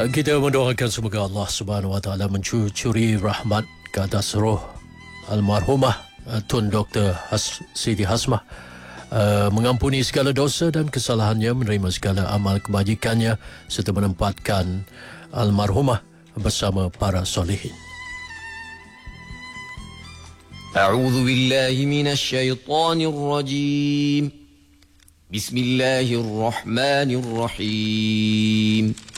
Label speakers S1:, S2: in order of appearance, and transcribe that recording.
S1: Kita mendoakan semoga Allah Subhanahu Wa Taala mencuri rahmat ke atas roh almarhumah Tun Dr. Siti Hasmah, mengampuni segala dosa dan kesalahannya, menerima segala amal kebajikannya serta menempatkan almarhumah bersama para solehin.
S2: A'udzu billahi minasy syaithanir rajim. Bismillahirrahmanirrahim.